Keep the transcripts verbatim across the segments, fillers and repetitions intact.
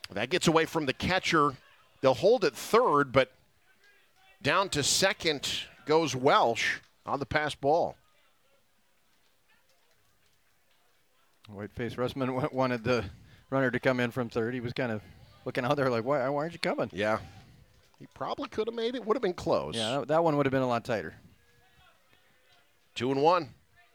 That gets away from the catcher. They'll hold at third, but down to second goes Welsh on the pass ball. Whiteface Russman wanted the runner to come in from third. He was kind of looking out there like, why, why aren't you coming? Yeah. He probably could have made it. Would have been close. Yeah, that one would have been a lot tighter. Two and one.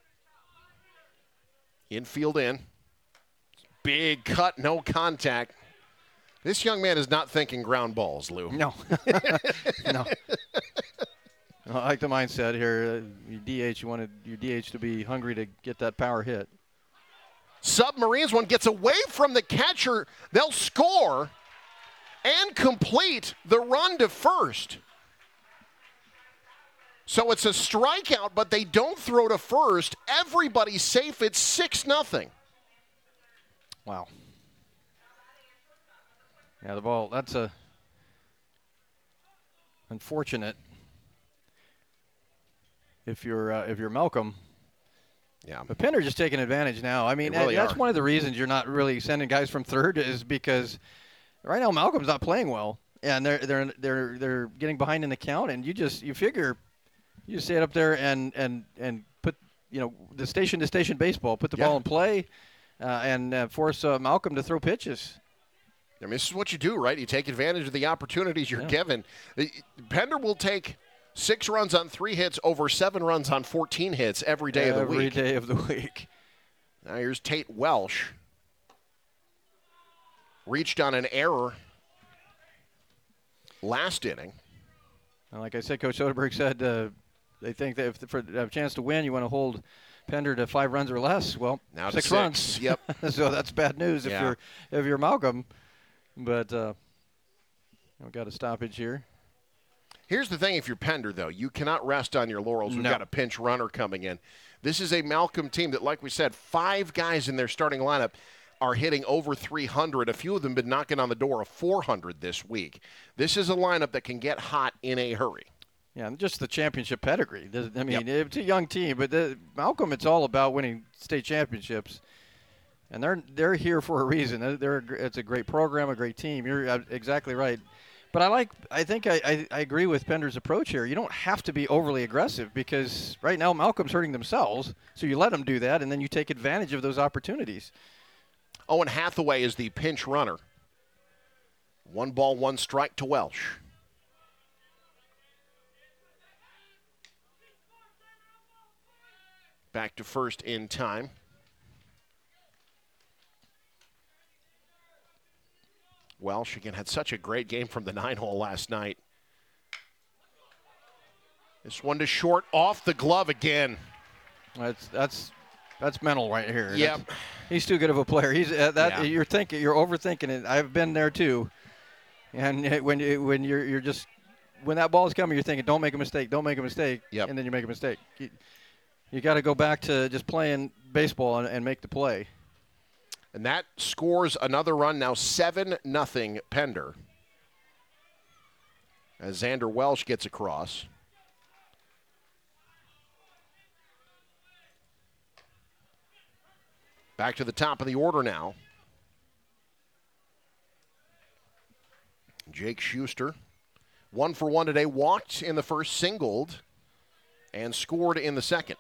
Infield in. Big cut, no contact. This young man is not thinking ground balls, Lou. No. no. I like the mindset here. Uh, your D H, you wanted your D H to be hungry to get that power hit. Submarines one gets away from the catcher. They'll score and complete the run to first. So it's a strikeout, but they don't throw to first. Everybody's safe. It's six nothing. Wow. Yeah, the ball, that's a unfortunate if you're uh, if you're Malcolm. Yeah. But Pender just taking advantage now. I mean, They really that's are. one of the reasons you're not really sending guys from third is because right now Malcolm's not playing well, and they're they're they're they're getting behind in the count, and you just you figure you just stay up there and and and put you know the station to station baseball, put the Yeah. ball in play, uh, and uh, force uh, Malcolm to throw pitches. I mean, this is what you do, right? You take advantage of the opportunities you're Yeah. given. The- Pender will take six runs on three hits over seven runs on fourteen hits every day of the Every week. day of the week. Now here's Tate Welsh. Reached on an error last inning. And like I said, Coach Soderberg said uh, they think that if for to have a chance to win, you want to hold Pender to five runs or less. Well, Now to six, six. runs. Yep. So that's bad news if Yeah. you're if you're Malcolm. But uh, we got a stoppage here. Here's the thing, if you're Pender, though, you cannot rest on your laurels. We've No. got a pinch runner coming in. This is a Malcolm team that, like we said, five guys in their starting lineup are hitting over three hundred. A few of them have been knocking on the door of four hundred this week. This is a lineup that can get hot in a hurry. Yeah, and just the championship pedigree. There's- I mean, Yep. it's a young team, but the, Malcolm, it's all about winning state championships. And they're they're here for a reason. They're, they're a gr- it's a great program, a great team. You're uh, exactly right. But I like I think I, I, I agree with Pender's approach here. You don't have to be overly aggressive because right now Malcolm's hurting themselves. So you let them do that, and then you take advantage of those opportunities. Owen Hathaway is the pinch runner. One ball, one strike to Welsh. Back to first in time. Welsh, again, had such a great game from the nine hole last night. This one to short, off the glove again. That's that's that's mental right here. Yep. That's- he's too good of a player. He's uh, that Yeah. you're thinking you're overthinking it. I've been there too. And it- when you when you're you're just when that ball is coming, you're thinking, don't make a mistake, don't make a mistake, Yep. and then you make a mistake. You, you got to go back to just playing baseball and, and make the play. And that scores another run, now seven nothing Pender. As Xander Welsh gets across. Back to the top of the order now. Jake Schuster, one for one today, walked in the first, singled, and scored in the second.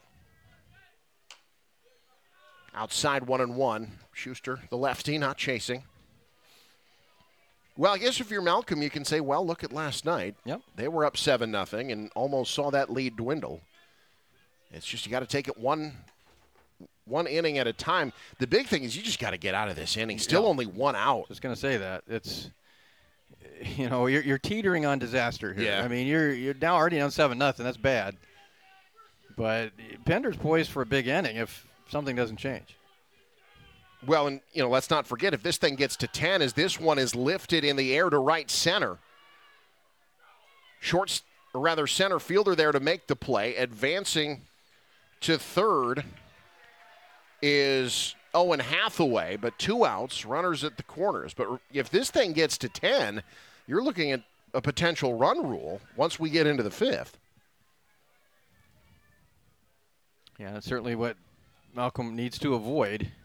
Outside one and one. Schuster, the lefty, not chasing. Well, I guess if you're Malcolm, you can say, well, look at last night. Yep. They were up seven nothing and almost saw that lead dwindle. It's just you got to take it one one inning at a time. The big thing is you just got to get out of this inning. Still Yeah. only one out. Just gonna say that it's you know you're you're teetering on disaster here. Yeah. I mean you're you're now already on seven nothing. That's bad. But Pender's poised for a big inning if something doesn't change. Well, and, you know, let's not forget, if this thing gets to ten, as this one is lifted in the air to right center. Short, or rather center fielder there to make the play. Advancing to third is Owen Hathaway, but two outs, runners at the corners. But if this thing gets to ten, you're looking at a potential run rule once we get into the fifth. Yeah, that's certainly what Malcolm needs to avoid.